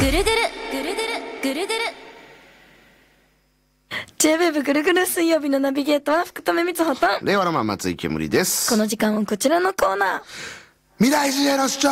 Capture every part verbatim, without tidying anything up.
ぐるぐるぐるぐるぐるぐるジェイウェーブ ぐるぐる水曜日のナビゲートは福留光穂と令和のまん松井けむりです。 この時間はこちらのコーナー、 未来人への主張。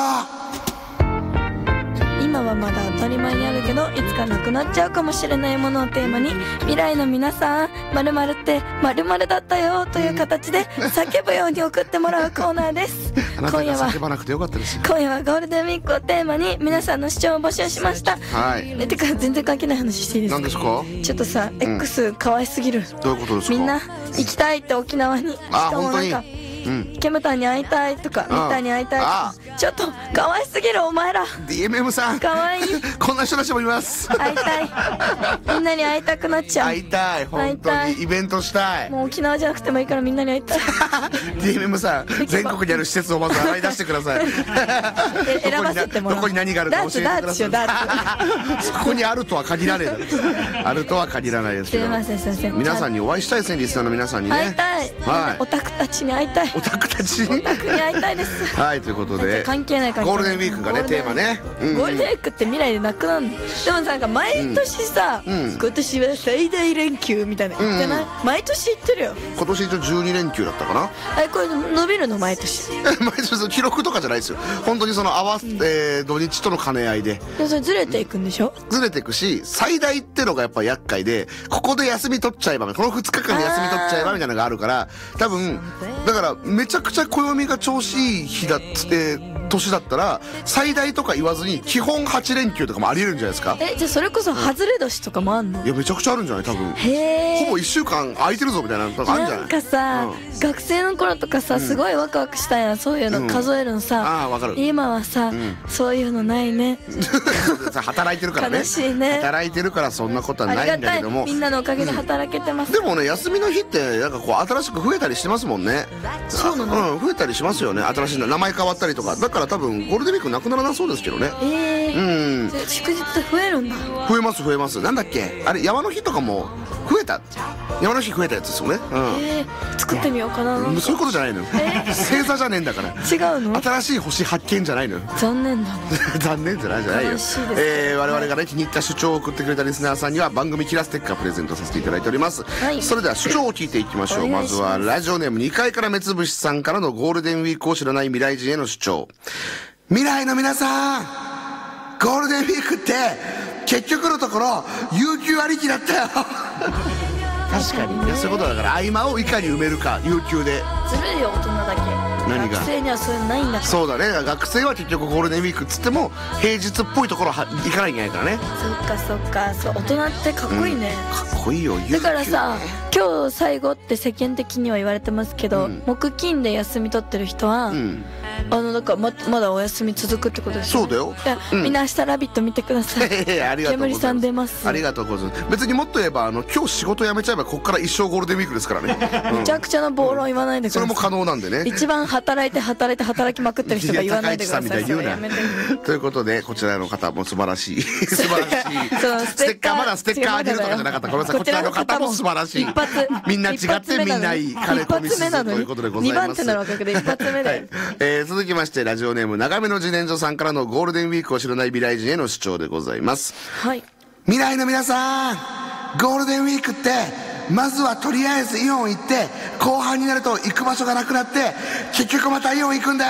今はまだ当たり前にあるけどいつかなくなっちゃうかもしれないものをテーマに、未来の皆さん〇〇って〇〇だったよという形で叫ぶように送ってもらうコーナーです。 あなた今夜はが叫ばなくてよかったですよ。 今夜はゴールデンウィークをテーマに皆さんの主張を募集しました。 はいえてか全然関係ない話していいですか？ 何ですか？ ちょっとさ、X 可愛すぎる。 どういうことですか？ みんな行きたいって沖縄に。 あしかもなんか本当にうん、 ケムタンに会いたいとかミッターに会いたいとか、ちょっと可愛すぎるお前ら。 ディーエムエム さん可愛いこんな人たちもいます。 会いたい、みんなに会いたくなっちゃう。 会いたい、本当にイベントしたい。 もう沖縄じゃなくてもいいからみんなに会いたい。 ディーエムエム さん全国にある施設をまず洗い出してください。 え選ばせてもらう。 どこに何があるか教えてください。 ダーツダーツそこにあるとは限らないあるとは限らないですけど、 すいませんすいません。 皆さんにお会いしたいですね。リスナーの皆さんにね会いたい、 はい、 オタクたちに会いたい。 オタクたちオタクに会いたいです。 はい、ということで関係ない関係ない。 ゴールデンウィークがねテーマね、うんうん、 ゴールデンウィークって未来でなくなるの。でもなんか毎年さ、 うんうん、 今年は最大連休みたいな言ってない、うん、毎年言ってるよ。 今年一応じゅうにれんきゅうだったかな。 あれこれ伸びるの毎年？ 毎年記録とかじゃないですよ。本当にその合わせ、うん、えー、土日との兼ね合いで。 でそれずれていくんでしょ？ ずれていくし、最大ってのがやっぱ厄介で、ここで休み取っちゃえば、このふつかかんで休み取っちゃえばみたいなのがあるから、多分だからめちゃくちゃ暦が調子いい日だっつって年だったら最大とか言わずに基本はちれんきゅうとかもありえるんじゃないですか。 え、じゃあそれこそ外れ年とかもあんの？ いやめちゃくちゃあるんじゃない多分。 へー、 ほぼいっしゅうかん空いてるぞみたいなのとかあるんじゃない？ なんかさ、うん、学生の頃とかさすごいワクワクしたんや、そういうの数えるのさ、うん、 ああわかる。 今はさ、うん、そういうのないね。 働いてるからね。 悲しいね。 働いてるからそんなことはないんだけども、 みんなのおかげで働けてます、 うん、でもね休みの日ってなんかこう新しく増えたりしてますもんね。 そうなの？ うん、増えたりしますよね。新しい名前変わったりとか。だから多分ゴールデンウィークなくならなそうですけどね。 えー、 うん、 祝日増えるんだ。 増えます増えます。なんだっけあれ山の日とかも増えた。山の日増えたやつですよね。うん、 えー、作ってみようかな。 そういうことじゃないのよ、えー、星座じゃねえんだから。 違うの？ 新しい星発見じゃないのよ。 残念だ残念じゃないじゃないよ。えー、我々がね気に入った主張を送ってくれたリスナーさんには番組キラステッカープレゼントさせていただいております、はい、それでは主張を聞いていきましょう。まずはラジオネームにかいから目つぶしさんからのゴールデンウィークを知らない未来人への主張。未来の皆さん、ゴールデンウィークって結局のところ有給ありきだったよ。確かにね、そういうことだから合間をいかに埋めるか有給で。 ずるいよ大人だけ。 何が？ 学生にはそういうのないんだから。 そうだね、学生は結局ゴールデンウィークっつっても平日っぽいところは行かなきゃいけないからね。 そっかそっか、そう大人ってかっこいいね、 うん、かっこいいよ。 だからさ今日最後って世間的には言われてますけど、うん、木金で休み取ってる人は、うん、あのだから ま, まだお休み続くってことですよ。 そうだよ。 うん、みんな明日ラビット見てください。 ありがとうございます。 煙さん出ます。 ありがとうございます。別にもっと言えばあの今日仕事辞めちゃえばここから一生ゴールデンウィークですからね。うん、 めちゃくちゃな暴論言わないでください。 それも可能なんでね。 一番働いて働いて働きまくってる人が言わないでください。 いや高市さんみたいに言うな。ということでこちらの方も素晴らしい素晴らしいそうステッカーまだステッカーあげるとかじゃなかった。ごめんなさい。こちらの方も素晴らしい。 一発みんな違ってみんないい金込みするということでございます。 にばん手なのかけで一発目で、はい、 えー、続きましてラジオネーム長めの自然薯さんからのゴールデンウィークを知らない未来人への主張でございます。 はい。 未来の皆さん、ゴールデンウィークってまずはとりあえずイオン行って後半になると行く場所がなくなって結局またイオン行くんだよ。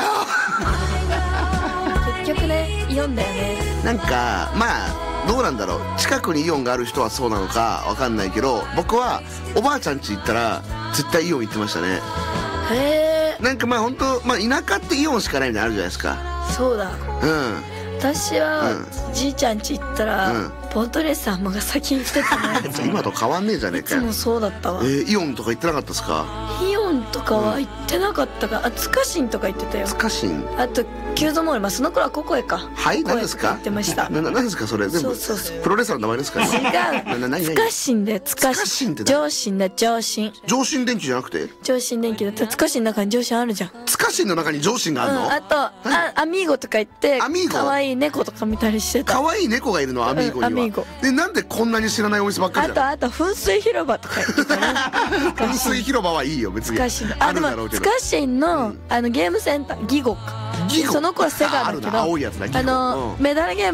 結局ねイオンだよね。 なんかまあどうなんだろう、近くにイオンがある人はそうなのかわかんないけど、僕はおばあちゃん家行ったら絶対イオン行ってましたね。 へえ。 なんかまあ本当、まあ、田舎ってイオンしかないみたいなのあるじゃないですか。 そうだ。 うん。 私は、うん、じいちゃん家行ったら、うん、ボートレース浜が先に来てたね。 今と変わんねえじゃねえかよ。 いつもそうだったわ。 えー、イオンとか行ってなかったですか？ イオンとかは行ってなかったが、あ、つかしんとか行ってたよ。 つかしん、 あとキューズモール、まあその頃はココエか。 はい、何ですか？ 行ってました。 な、何ですかそれ？全部そうそうそう、 プロレスラーの名前ですか？ 違う。つかしんで、つかしんって上信だ、上信。 上信電機じゃなくて？ 上信電機だったらつかしんの中に上信あるじゃん。 つかしんの中に上信があるの？ うん、あとあアミーゴとか行ってアミーゴ可愛い猫とか見たりしてた。 可愛い猫がいるのアミーゴには、うん、アミーゴで、なんでこんなに知らないお店ばっかりだ。 あとあと噴水広場とか行ってたね。 噴水広場はいいよ別に。 つかしん、あ、でもつかしんの、うん、あのゲームセンターギゴか。ギゴ、その子はセガだけど、あの、うん、メダルゲーム